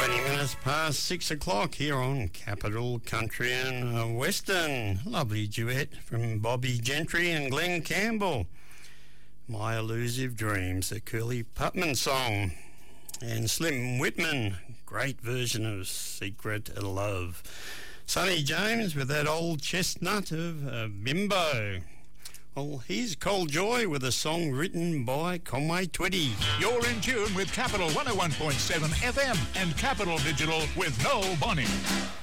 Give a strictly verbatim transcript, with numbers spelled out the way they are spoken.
twenty minutes past six o'clock here on Capital Country and uh, Western. Lovely duet from Bobby Gentry and Glenn Campbell. My Elusive Dreams, a Curly Putman song. And Slim Whitman, great version of Secret Love. Sonny James with that old chestnut of uh, Bimbo. Well, here's Cole Joy with a song written by Conway Twitty. You're in tune with Capital one oh one point seven F M and Capital Digital with Noel Bonnie.